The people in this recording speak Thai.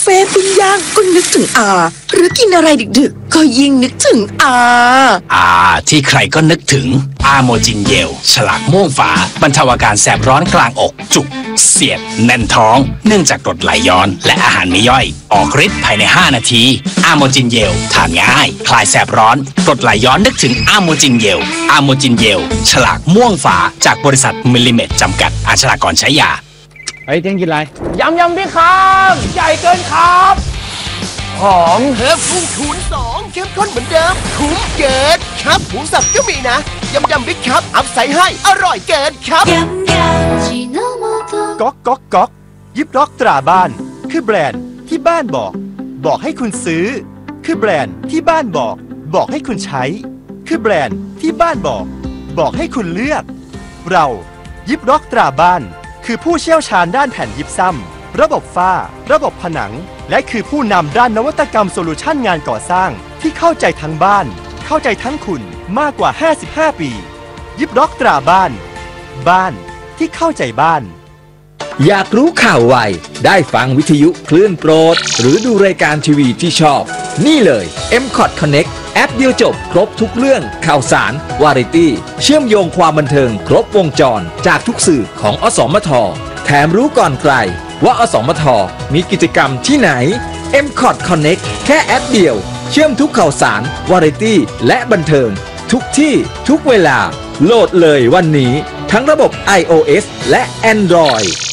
เฟปิ้งย่างก็นึกถึงหรือกินอะไรดึกๆก็ยิ่งนึกถึงที่ใครก็นึกถึงโมจินเยลฉลากม่วงฝาบรรเทาอาการแสบร้อนกลางอกจุกเสียดแน่นท้องเนื่องจากกรดไหลย้อนและอาหารไม่ย่อยออกฤทธิ์ภายใน5นาทีโมจินเยลทานง่ายคลายแสบร้อนกรดไหลย้อนนึกถึงโมจินเยลโมจินเยลฉลากม่วงฝาจากบริษัทมิลลิเมตรจำกัดอ่านฉลากก่อนใช้ยาเฮ้ยเที่ยงกินอะไรยำพี่คำใหญ่เกินครับหอมเพิ่มพุ่งคูณ2เข้มข้นเหมือนเดิมคุ้มเกินครับหมูสับก็มีนะยำบิ๊กครับอัพใส่ให้อร่อยเกินครับก๊อกก๊อกก๊อกยิบล็อกตราบ้านคือแบรนด์ที่บ้านบอกให้คุณซื้อคือแบรนด์ที่บ้านบอกให้คุณใช้คือแบรนด์ที่บ้านบอกให้คุณเลือกเรายิบล็อกตราบ้านคือผู้เชี่ยวชาญด้านแผ่นยิบซ้ำระบบฝ้าระบบผนังและคือผู้นำด้านนวัตกรรมโซลูชันงานก่อสร้างที่เข้าใจทั้งบ้านเข้าใจทั้งคุณมากกว่า55ปียิบล็อกตราบ้านที่เข้าใจบ้านอยากรู้ข่าวไวได้ฟังวิทยุคลื่นโปรดหรือดูรายการทีวีที่ชอบนี่เลย M-Cot Connect แอปเดียวจบครบทุกเรื่องข่าวสารวาไรตี้เชื่อมโยงความบันเทิงครบวงจรจากทุกสื่อของอสมทแถมรู้ก่อนใครว่าอสมทมีกิจกรรมที่ไหน M-Cot Connect แค่แอปเดียวเชื่อมทุกข่าวสารวาไรตี้และบันเทิงทุกที่ทุกเวลาโหลดเลยวันนี้ทั้งระบบ iOS และ Android